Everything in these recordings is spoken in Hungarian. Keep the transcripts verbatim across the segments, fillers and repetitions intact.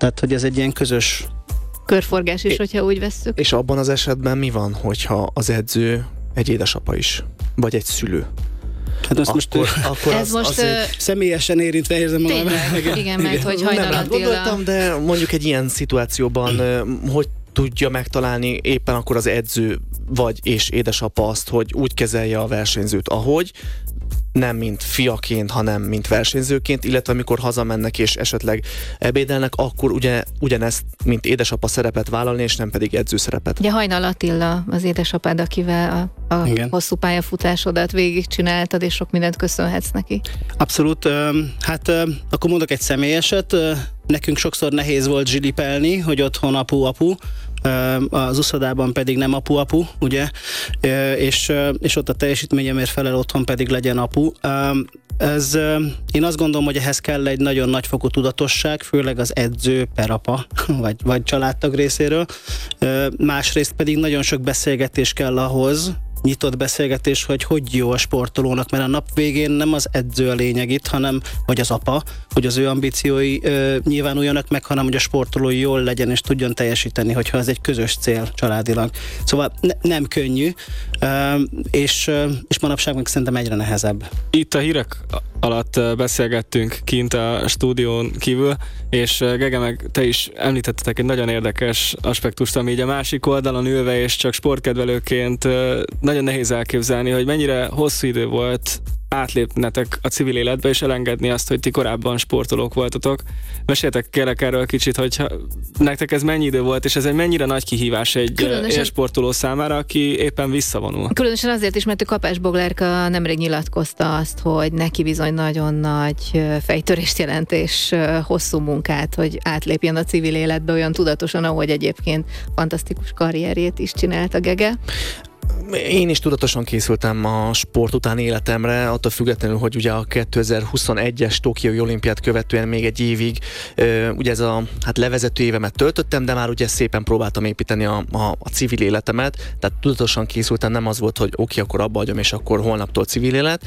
Tehát, hogy ez egy ilyen közös körforgás is, hogyha úgy vesszük. És abban az esetben mi van, hogyha az edző egy édesapa is, vagy egy szülő? Hát azt akkor, most, akkor ez az, most azért... uh, személyesen érintve érzem magam. Tényleg, igen, mert hogy Hajnal Nem Attila... gondoltam, de mondjuk egy ilyen szituációban, hogy tudja megtalálni éppen akkor az edző vagy és édesapa azt, hogy úgy kezelje a versenyzőt, ahogy, nem mint fiaként, hanem mint versenyzőként, illetve amikor hazamennek és esetleg ebédelnek, akkor ugye ugyanezt, mint édesapa szerepet vállalni, és nem pedig edző szerepet. Ugye Hajnal Attila az édesapád, akivel a, a hosszú pályafutásodat végigcsináltad, és sok mindent köszönhetsz neki. Abszolút. Hát akkor mondok egy személyeset. Nekünk sokszor nehéz volt zsilipelni, hogy otthon apu-apu, az uszodában pedig nem apu-apu, ugye, és, és ott a teljesítményemért felel, otthon pedig legyen apu. Ez, én azt gondolom, hogy ehhez kell egy nagyon nagyfokú tudatosság, főleg az edző per apa, vagy, vagy családtag részéről. Másrészt pedig nagyon sok beszélgetés kell ahhoz, nyitott beszélgetés, hogy hogy jó a sportolónak, mert a nap végén nem az edző a lényeg itt, hanem, vagy az apa, hogy az ő ambíciói ö, nyilvánuljanak meg, hanem hogy a sportoló jól legyen és tudjon teljesíteni, hogyha ez egy közös cél családilag. Szóval ne, nem könnyű, ö, és, ö, és manapság meg szerintem egyre nehezebb. Itt a hírek alatt beszélgettünk kint a stúdión kívül, és Gege, meg te is említettetek egy nagyon érdekes aspektust, ami így a másik oldalon ülve, és csak sportkedvelőként nagyon nehéz elképzelni, hogy mennyire hosszú idő volt átlépnetek a civil életbe, és elengedni azt, hogy ti korábban sportolók voltatok. Meséltek kérlek erről kicsit, hogy nektek ez mennyi idő volt, és ez egy mennyire nagy kihívás egy élsportoló számára, aki éppen visszavonul. Különösen azért is, mert a Kapás Boglárka nemrég nyilatkozta azt, hogy neki bizony nagyon nagy fejtörést jelent, és hosszú munkát, hogy átlépjen a civil életbe olyan tudatosan, ahogy egyébként fantasztikus karrierjét is csinálta Gege. Én is tudatosan készültem a sport utáni életemre, attól függetlenül, hogy ugye a kétezer-huszonegyes Tokiói olimpiát követően még egy évig ugye ez a hát levezető évemet töltöttem, de már ugye szépen próbáltam építeni a, a, a civil életemet, tehát tudatosan készültem, nem az volt, hogy oké, akkor abba hagyom, és akkor holnaptól civil élet.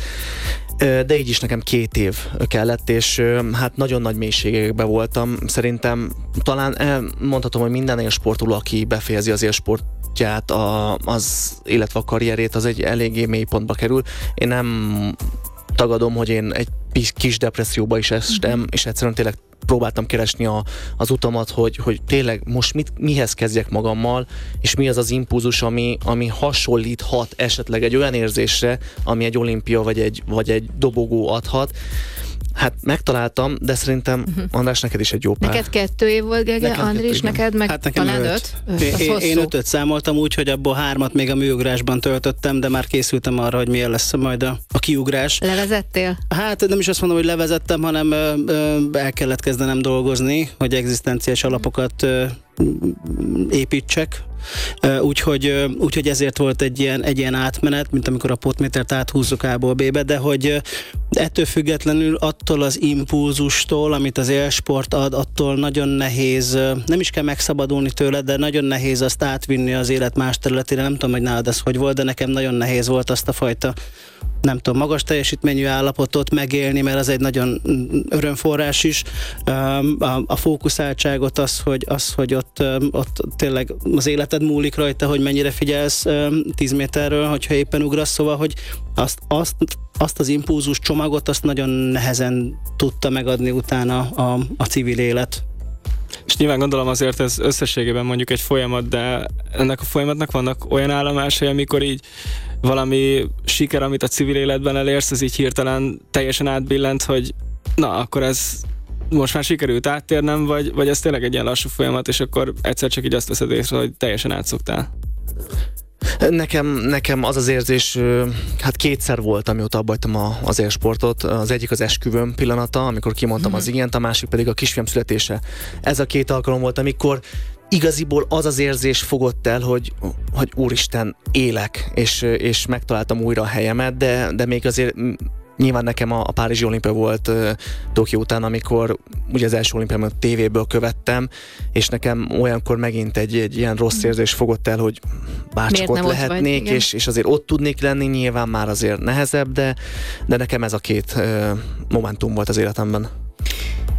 De így is nekem két év kellett, és hát nagyon nagy mélységekben voltam. Szerintem talán mondhatom, hogy minden élsportoló, aki befejezi az élsportját, a, az, illetve a karrierét, az egy eléggé mély pontba kerül. Én nem tagadom, hogy én egy kis depresszióba is estem, és egyszerűen tényleg próbáltam keresni a, az utamat, hogy, hogy tényleg most mit, mihez kezdjek magammal, és mi az az impulzus, ami, ami hasonlíthat esetleg egy olyan érzésre, ami egy olimpia vagy egy, vagy egy dobogó adhat. Hát megtaláltam, de szerintem uh-huh. András, neked is egy jó pár. Neked kettő év volt, Gege, Andris, neked meg hát talán öt? öt. öt. Én, én ötöt számoltam úgy, hogy abból hármat még a műugrásban töltöttem, de már készültem arra, hogy milyen lesz majd a, a kiugrás. Levezettél? Hát nem is azt mondom, hogy levezettem, hanem ö, ö, el kellett kezdenem dolgozni, hogy egzisztenciális alapokat ö, építsek. Úgyhogy, úgyhogy ezért volt egy ilyen, egy ilyen átmenet, mint amikor a potmétert áthúzzuk A-ból B-be, de hogy ettől függetlenül attól az impulzustól, amit az élsport ad, attól nagyon nehéz, nem is kell megszabadulni tőle, de nagyon nehéz azt átvinni az élet más területére. Nem tudom, hogy nálad ez hogy volt, de nekem nagyon nehéz volt azt a fajta, nem tudom, magas teljesítményű állapotot megélni, mert az egy nagyon örömforrás is. A, a fókuszáltságot, az, hogy, az, hogy ott, ott tényleg az életed múlik rajta, hogy mennyire figyelsz tíz méterről, hogyha éppen ugrasz, szóval, hogy azt, azt, azt az impulzus csomagot, azt nagyon nehezen tudta megadni utána a, a civil élet. És nyilván gondolom azért ez összességében mondjuk egy folyamat, de ennek a folyamatnak vannak olyan állomásai, amikor így valami siker, amit a civil életben elérsz, ez így hirtelen teljesen átbillent, hogy na, akkor ez most már sikerült áttérnem, vagy, vagy ez tényleg egy ilyen lassú folyamat, és akkor egyszer csak így azt veszed észre, hogy teljesen átszoktál. Nekem, nekem az az érzés, hát kétszer volt, amióta abbajtam a, az élsportot. Az egyik az esküvőm pillanata, amikor kimondtam mm. az igent, a másik pedig a kisfiam születése. Ez a két alkalom volt, amikor igaziból az az érzés fogott el, hogy, hogy úristen, élek, és, és megtaláltam újra a helyemet, de, de még azért nyilván nekem a, a Párizsi olimpia volt uh, Tokió után, amikor ugye az első olimpiámat tévéből követtem, és nekem olyankor megint egy, egy ilyen rossz érzés fogott el, hogy bárcsak ott lehetnék, vagy, és, és azért ott tudnék lenni, nyilván már azért nehezebb, de, de nekem ez a két uh, momentum volt az életemben. Itt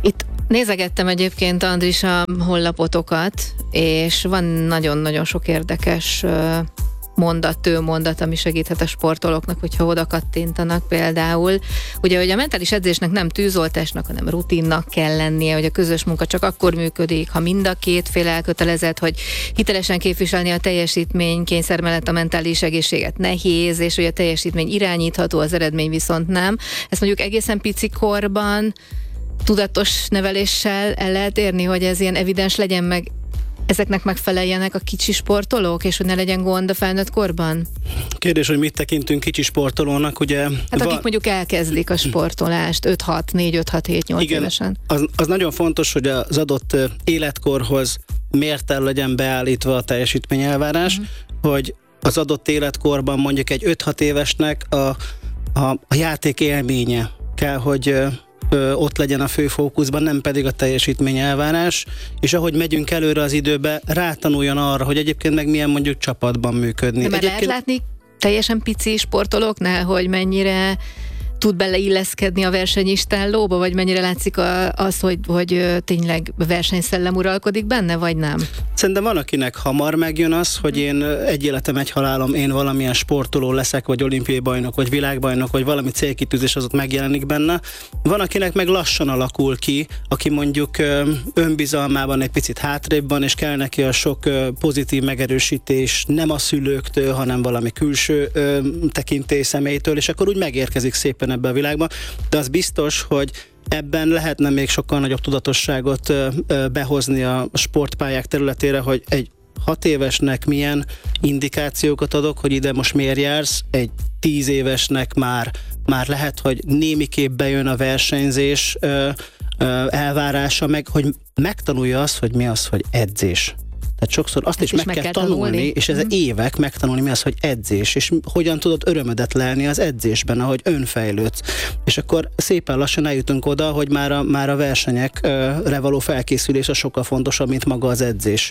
Nézegettem egyébként, Andris, a honlapotokat, és van nagyon-nagyon sok érdekes mondat, tőmondat, ami segíthet a sportolóknak, hogyha oda kattintanak például. Ugye, hogy a mentális edzésnek nem tűzoltásnak, hanem rutinnak kell lennie, hogy a közös munka csak akkor működik, ha mind a két fél elkötelezett, hogy hitelesen képviselni a teljesítmény kényszer mellett a mentális egészséget nehéz, és hogy a teljesítmény irányítható, az eredmény viszont nem. Ezt mondjuk egészen pici korban tudatos neveléssel el lehet érni, hogy ez ilyen evidens legyen, meg ezeknek megfeleljenek a kicsi sportolók, és hogy ne legyen gond a felnőtt korban? Kérdés, hogy mit tekintünk kicsi sportolónak, ugye? Hát van... akik mondjuk elkezdik a sportolást öt-hat, négy öt-hat hét nyolc évesen. Az, az nagyon fontos, hogy az adott életkorhoz mérten legyen beállítva a teljesítményelvárás, uh-huh. hogy az adott életkorban mondjuk egy öt-hat évesnek a, a, a játék élménye kell, hogy Ö, ott legyen a fő fókuszban, nem pedig a teljesítmény elvárás, és ahogy megyünk előre az időbe, rátanuljon arra, hogy egyébként meg milyen mondjuk csapatban működni. De már egyébként... lehet látni teljesen pici sportolóknál, hogy mennyire tud beleilleszkedni a versenyistállóba, vagy mennyire látszik a, az, hogy, hogy tényleg versenyszellem uralkodik benne, vagy nem? Szerintem van, akinek hamar megjön az, hogy én egy életem, egy halálom, én valamilyen sportoló leszek, vagy olimpiai bajnok, vagy világbajnok, vagy valami célkitűzés az ott megjelenik benne. Van, akinek meg lassan alakul ki, aki mondjuk önbizalmában egy picit hátrébb van, és kell neki a sok pozitív megerősítés, nem a szülőktől, hanem valami külső tekintély személytől, és akkor úgy megérkezik szépen ebbe a világba, de az biztos, hogy ebben lehetne még sokkal nagyobb tudatosságot behozni a sportpályák területére, hogy egy hat évesnek milyen indikációkat adok, hogy ide most miért jársz, egy tíz évesnek már, már lehet, hogy némiképp bejön a versenyzés elvárása, meg hogy megtanulja azt, hogy mi az, hogy edzés. Tehát sokszor azt is, is meg, meg kell tanulni, tanulni, és ez mm. évek megtanulni, mi az, hogy edzés, és hogyan tudod örömödet lelni az edzésben, ahogy önfejlődsz. És akkor szépen lassan eljutunk oda, hogy már a, már a versenyekre való felkészülés a sokkal fontosabb, mint maga az edzés.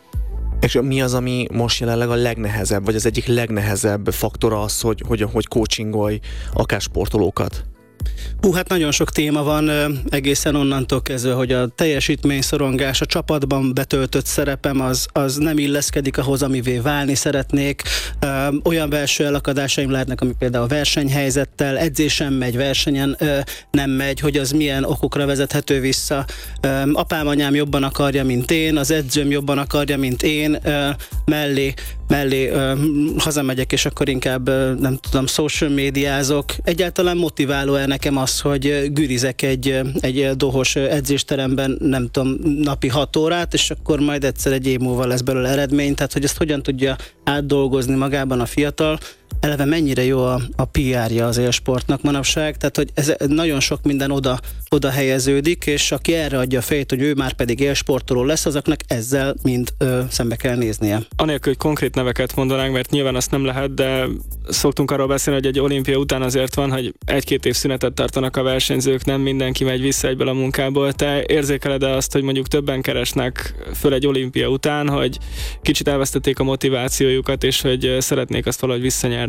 És mi az, ami most jelenleg a legnehezebb, vagy az egyik legnehezebb faktora az, hogy, hogy, hogy coachingolj akár sportolókat? Hú, hát nagyon sok téma van, egészen onnantól kezdve, hogy a teljesítményszorongás, a csapatban betöltött szerepem az, az nem illeszkedik ahhoz, amivé válni szeretnék. Olyan belső elakadásaim lehetnek, ami például a versenyhelyzettel, edzésen megy, versenyen nem megy, hogy az milyen okokra vezethető vissza. Apám, anyám jobban akarja, mint én, az edzőm jobban akarja, mint én, mellé mellé uh, hazamegyek, és akkor inkább uh, nem tudom, social médiázok. Egyáltalán motiváló-e nekem az, hogy gürizek egy, egy dohos edzésteremben, nem tudom, napi hat órát, és akkor majd egyszer egy év múlva lesz belőle eredmény, tehát hogy ezt hogyan tudja átdolgozni magában a fiatal. Eleve mennyire jó a, a pé er-je az élsportnak manapság, tehát hogy ez nagyon sok minden oda, oda helyeződik, és aki erre adja a fejét, hogy ő már pedig élsportoló lesz, azoknak ezzel mind ö, szembe kell néznie. Anélkül, hogy konkrét neveket mondanánk, mert nyilván azt nem lehet, de szoktunk arról beszélni, hogy egy olimpia után azért van, hogy egy-két év szünetet tartanak a versenyzők, nem mindenki megy vissza egyből a munkából. Te érzékeled-e azt, hogy mondjuk többen keresnek föl egy olimpia után, hogy kicsit elvesztették a motivációjukat, és hogy szeretnék azt valahogy visszanyerni?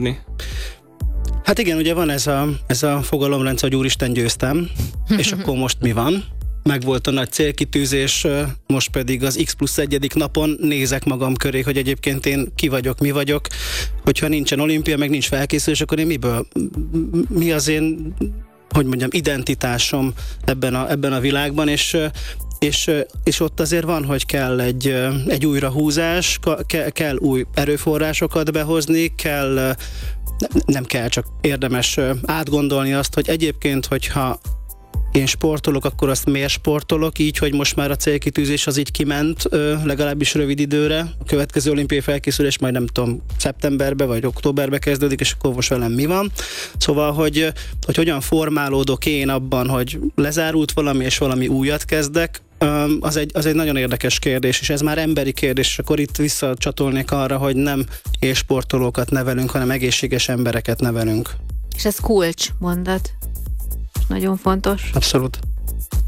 Hát igen, ugye van ez a, ez a fogalomrendszer, hogy úristen, győztem, és akkor most mi van? Megvolt a nagy célkitűzés, most pedig az X plusz egyedik napon nézek magam köré, hogy egyébként én ki vagyok, mi vagyok. Hogyha nincsen olimpia, meg nincs felkészülés, akkor én miből, mi az én, hogy mondjam, identitásom ebben a, ebben a világban, és És, és ott azért van, hogy kell egy, egy újrahúzás, kell, kell új erőforrásokat behozni, kell, nem kell, csak érdemes átgondolni azt, hogy egyébként, hogyha én sportolok, akkor azt miért sportolok, így, hogy most már a célkitűzés az így kiment, legalábbis rövid időre. A következő olimpiai felkészülés majd nem tudom, szeptemberbe vagy októberbe kezdődik, és akkor most velem mi van. Szóval, hogy, hogy hogyan formálódok én abban, hogy lezárult valami, és valami újat kezdek, az egy, az egy nagyon érdekes kérdés, és ez már emberi kérdés, és akkor itt visszacsatolnék arra, hogy nem élsportolókat nevelünk, hanem egészséges embereket nevelünk. És ez kulcs mondat. Nagyon fontos. Abszolút.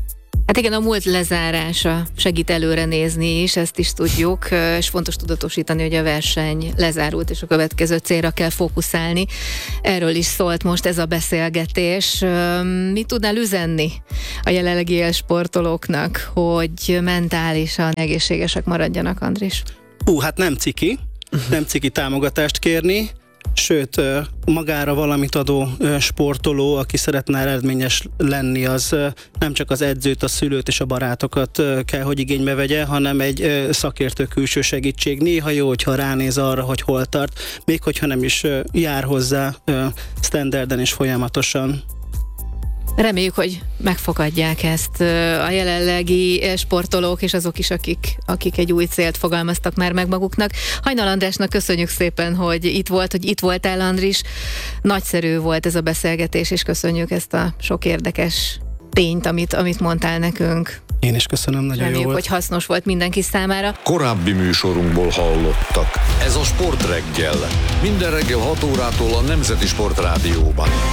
Hát igen, a múlt lezárása segít előre nézni is, ezt is tudjuk, és fontos tudatosítani, hogy a verseny lezárult, és a következő célra kell fókuszálni. Erről is szólt most ez a beszélgetés. Mit tudnál üzenni a jelenlegi élsportolóknak, hogy mentálisan egészségesek maradjanak, Andris? Hú, hát nem ciki, nem ciki támogatást kérni, sőt, magára valamit adó sportoló, aki szeretne eredményes lenni, az nem csak az edzőt, a szülőt és a barátokat kell, hogy igénybe vegye, hanem egy szakértő külső segítség. Néha jó, hogyha ránéz arra, hogy hol tart, még hogyha nem is jár hozzá standarden és folyamatosan. Reméljük, hogy megfogadják ezt a jelenlegi sportolók, és azok is, akik, akik egy új célt fogalmaztak már meg maguknak. Hajnal Andrásnak köszönjük szépen, hogy itt volt, hogy itt voltál, Andris. Nagyszerű volt ez a beszélgetés, és köszönjük ezt a sok érdekes tényt, amit, amit mondtál nekünk. Én is köszönöm, nagyon Reméljük, jó volt. hogy hasznos volt mindenki számára. Korábbi műsorunkból hallottak. Ez a Sportreggel. Minden reggel hat órától a Nemzeti Sportrádióban.